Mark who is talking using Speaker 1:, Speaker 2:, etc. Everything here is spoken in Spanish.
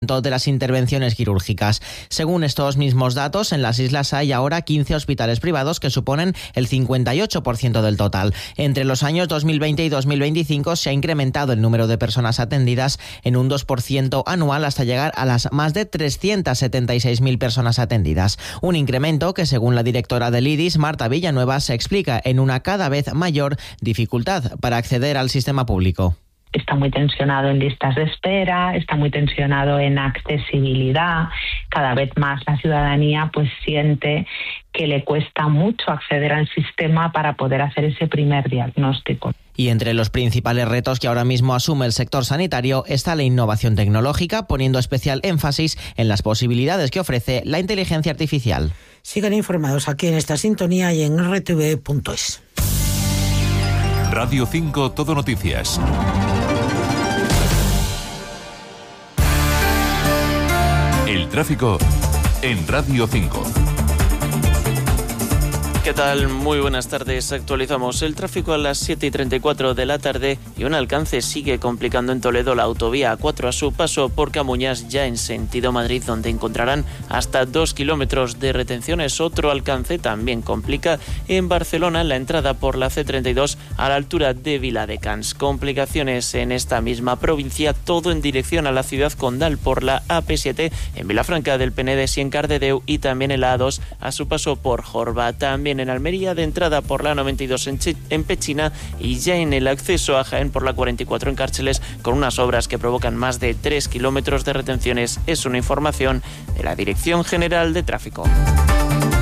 Speaker 1: 40% de las intervenciones quirúrgicas. Según estos mismos datos, en las islas hay ahora 15 hospitales privados que suponen el 58% del total. Entre los años 2020 y 2025 se ha incrementado el número de personas atendidas en un 2% anual hasta llegar a las más de 376.000 personas atendidas. Un incremento que, según la directora del IDIS, Marta Villanueva, se explica en una cada vez mayor dificultad para acceder al sistema público.
Speaker 2: Está muy tensionado en listas de espera, está muy tensionado en accesibilidad. Cada vez más la ciudadanía siente que le cuesta mucho acceder al sistema para poder hacer ese primer diagnóstico.
Speaker 1: Y entre los principales retos que ahora mismo asume el sector sanitario está la innovación tecnológica, poniendo especial énfasis en las posibilidades que ofrece la inteligencia artificial.
Speaker 3: Sigan informados aquí en esta sintonía y en rtv.es.
Speaker 4: Radio 5 Todo Noticias. El tráfico en Radio 5.
Speaker 5: ¿Qué tal? Muy buenas tardes. Actualizamos el tráfico a las 7:34 de la tarde y un alcance sigue complicando en Toledo la autovía A4 a su paso por Camuñas, ya en sentido Madrid, donde encontrarán hasta 2 kilómetros de retenciones. Otro alcance también complica en Barcelona la entrada por la C32 a la altura de Viladecans. Complicaciones en esta misma provincia, todo en dirección a la ciudad condal por la AP7 en Vilafranca del Penedès y en Cardedeu, y también en la A2 a su paso por Jorba. También en Almería de entrada por la 92 en Pechina, y ya en el acceso a Jaén por la 44 en Cárceles, con unas obras que provocan más de 3 kilómetros de retenciones. Es una información de la Dirección General de Tráfico.